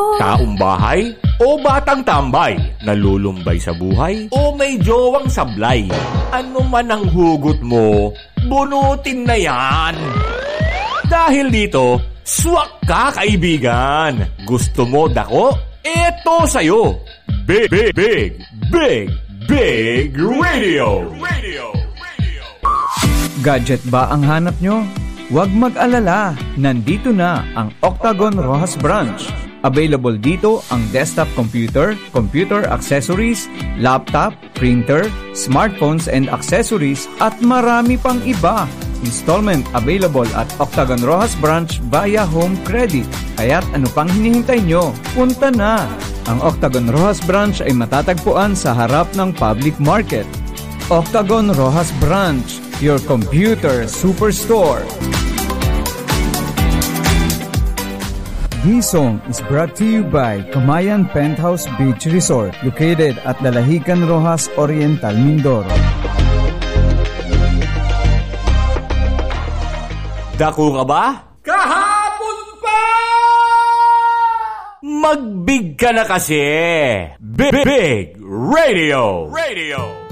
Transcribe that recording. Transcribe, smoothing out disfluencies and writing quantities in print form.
Taong bahay o batang tambay, nalulumbay sa buhay o may jowang sablay. Ano man ang hugot mo, bunutin na yan. Dahil dito, swak ka kaibigan. Gusto mo dako? Eto sa'yo. Big Radio. Gadget ba ang hanap nyo? Huwag mag-alala, nandito na ang Octagon Rojas Branch. Available dito ang desktop computer, computer accessories, laptop, printer, smartphones and accessories at marami pang iba. Installment available at Octagon Rojas Branch via home credit. Kaya't ano pang hinihintay nyo? Punta na! Ang Octagon Rojas Branch ay matatagpuan sa harap ng public market. Octagon Rojas Branch, your computer superstore. This song is brought to you by Kamayan Penthouse Beach Resort, located at Lalahican Rojas Oriental, Mindoro. Dako ka ba? Kahapon pa! Magbig ka na kasi! Big Radio!